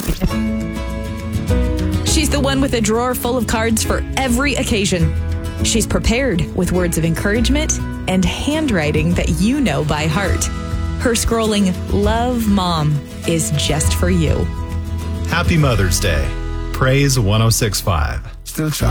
She's the one with a drawer full of cards for every occasion. She's prepared with words of encouragement and handwriting that you know by heart. Her scrolling Love Mom is just for you. Happy Mother's Day. Praise 106.5. Still try.